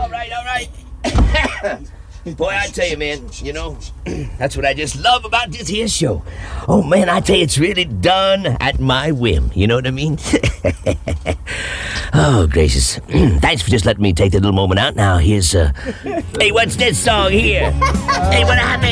All right. Boy, I tell you, man, that's what I just love about this here show. Oh, man, I tell you, it's really done at my whim. You know what I mean? Oh, gracious. Thanks for just letting me take that little moment out. Now, here's, hey, what's this song here? Hey, what happened?